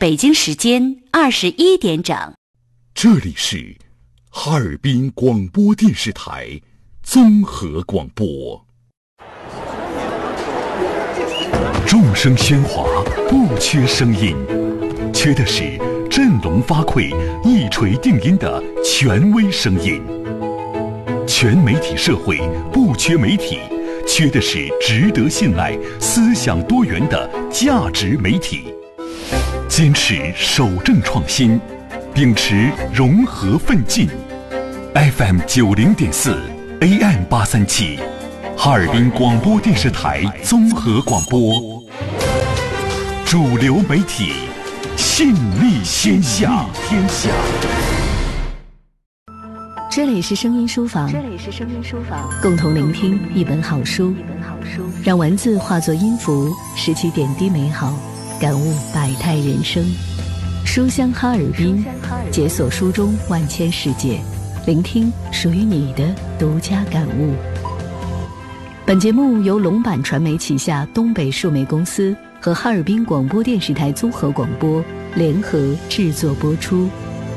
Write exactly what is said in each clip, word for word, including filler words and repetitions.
北京时间二十一点整。 这里是哈尔滨广播电视台综合广播。众声喧哗，不缺声音，缺的是振聋发聩、一锤定音的权威声音。全媒体社会不缺媒体，缺的是值得信赖、思想多元的价值媒体。坚持守正创新，秉持融合奋进。F M 九零点四 A M 八三七，哈尔滨广播电视台综合广播。主流媒体，信力天下。天下。 这里是声音书房， 这里是声音书房， 共同聆听一本好书， 一本好书， 让文字化作音符，拾起点滴美好，感悟百态人生。书香哈尔滨，解锁书中万千世界，聆听属于你的独家感悟。本节目由龙板传媒旗下东北数媒公司和哈尔滨广播电视台综合广播联合制作播出。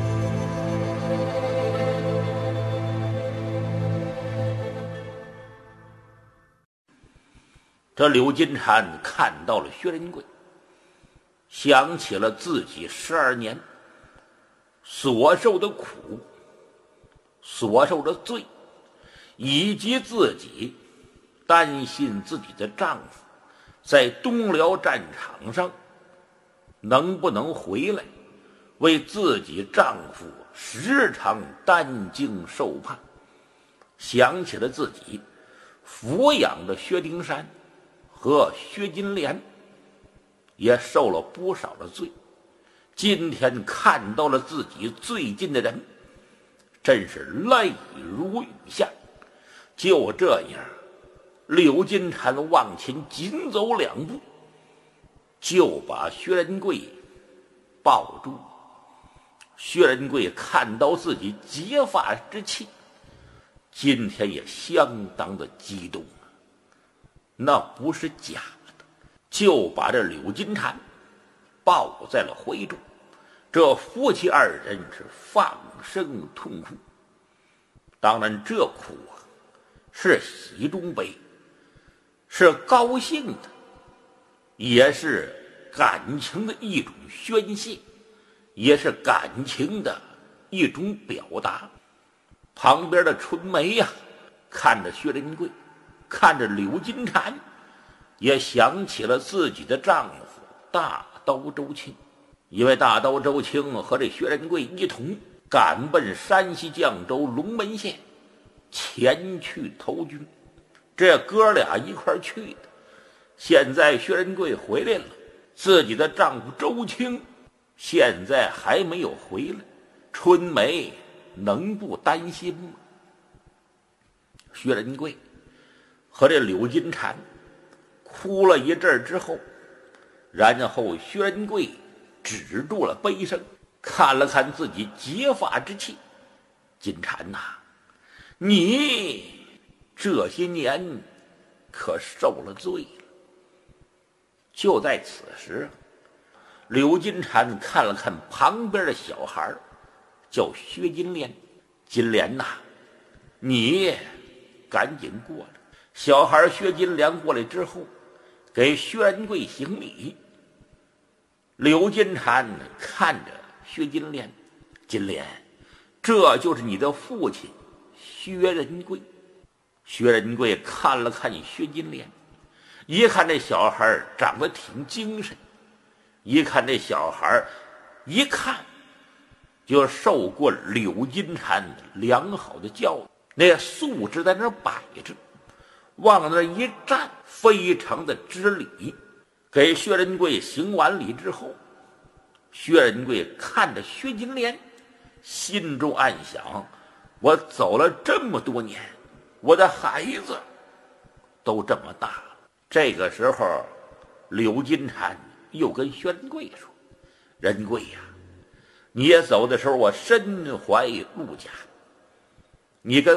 这刘金蝉看到了薛仁贵，想起了自己十二年所受的苦，所受的罪，以及自己担心自己的丈夫在东辽战场上能不能回来，为自己丈夫时常担惊受怕。想起了自己抚养的薛丁山和薛金莲也受了不少的罪，今天看到了自己最近的人，真是泪如雨下。就这样，刘金蝉往前紧走两步，就把薛仁贵抱住。薛仁贵看到自己结发之妻，今天也相当的激动，那不是假的，就把这柳金蝉抱在了怀中。这夫妻二人是放声痛哭。当然这哭啊，是喜中悲，是高兴的，也是感情的一种宣泄，也是感情的一种表达。旁边的春梅呀、啊，看着薛仁贵，看着柳金蝉，也想起了自己的丈夫大刀周青。因为大刀周青和这薛仁贵一同赶奔山西绛州龙门县，前去投军。这哥俩一块去的。现在薛仁贵回来了，自己的丈夫周青现在还没有回来，春梅能不担心吗？薛仁贵和这柳金蝉哭了一阵之后，然后薛仁贵止住了悲声，看了看自己结发之妻，金蝉呐、啊，你这些年可受了罪了。就在此时，柳金蝉看了看旁边的小孩，叫薛金莲。金莲呐、啊，你赶紧过来。小孩薛金莲过来之后，给薛仁贵行礼。柳金蝉看着薛金莲，金莲，这就是你的父亲薛仁贵。薛仁贵看了看薛金莲，一看这小孩长得挺精神，一看这小孩一看就受过柳金蝉良好的教育，那素质在那摆着，往那一站非常的知礼。给薛仁贵行完礼之后，薛仁贵看着薛金莲，心中暗想，我走了这么多年，我的孩子都这么大了。这个时候柳金蝉又跟薛仁贵说，仁贵呀、啊，你也走的时候我身怀陆甲，你跟